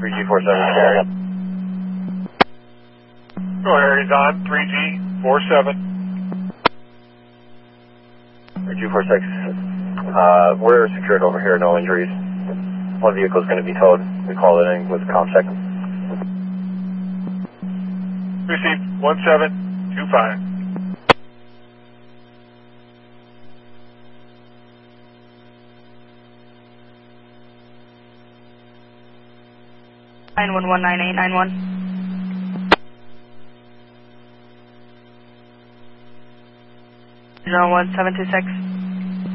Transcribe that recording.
3G47 carry. Go Harry's on, 3G47. 3G46, we're secured over here, no injuries. One vehicle is going to be towed. We call it in with the comm check. Received, 1725. Nine 9891. 01726.